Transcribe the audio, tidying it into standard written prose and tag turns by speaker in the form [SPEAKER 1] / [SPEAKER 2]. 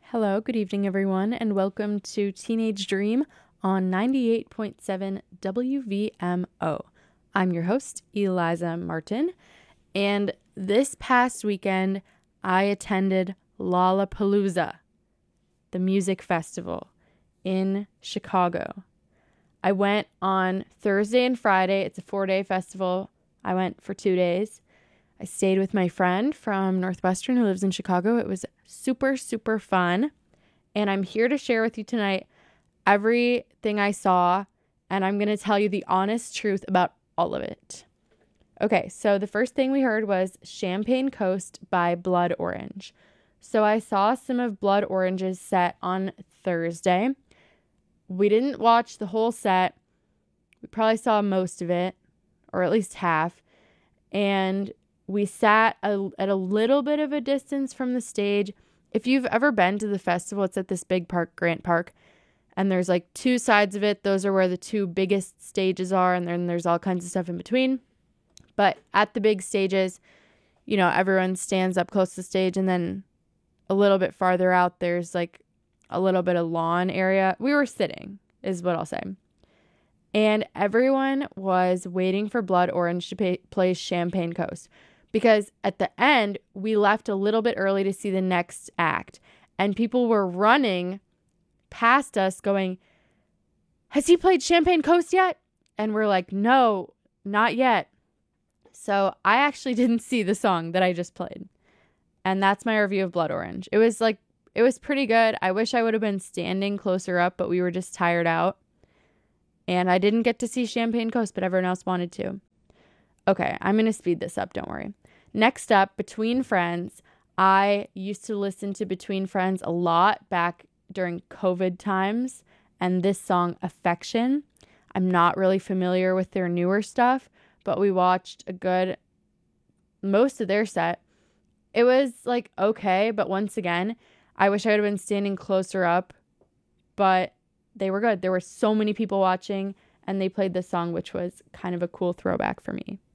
[SPEAKER 1] Hello, good evening, everyone, and welcome to Teenage Dream on 98.7 WVMO. I'm your host, Eliza Martin, and this past weekend, I attended Lollapalooza, the music festival in Chicago. I went on Thursday and Friday. It's a 4-day festival. I went for 2 days. I stayed with my friend from Northwestern who lives in Chicago. It was super, super fun. And I'm here to share with you tonight everything I saw. And I'm going to tell you the honest truth about all of it. Okay, so the first thing we heard was Champagne Coast by Blood Orange. So I saw some of Blood Orange's set on Thursday. We didn't watch the whole set. We probably saw most of it, or at least half. And we sat at a little bit of a distance from the stage. If you've ever been to the festival, it's at this big park, Grant Park, and there's like two sides of it. Those are where the two biggest stages are, and then there's all kinds of stuff in between. But at the big stages, everyone stands up close to the stage, and then a little bit farther out, there's like a little bit of lawn area. We were sitting, is what I'll say. And everyone was waiting for Blood Orange to play Champagne Coast. Because at the end, we left a little bit early to see the next act. And people were running past us going, "Has he played Champagne Coast yet?" And we're like, "No, not yet." So I actually didn't see the song that I just played. And that's my review of Blood Orange. It was pretty good. I wish I would have been standing closer up, but we were just tired out. And I didn't get to see Champagne Coast, but everyone else wanted to. Okay, I'm going to speed this up, don't worry. Next up, Between Friends. I used to listen to Between Friends a lot back during COVID times, and this song, Affection. I'm not really familiar with their newer stuff, but we watched most of their set. It was like okay, but once again, I wish I would have been standing closer up, but they were good. There were so many people watching, and they played this song, which was kind of a cool throwback for me.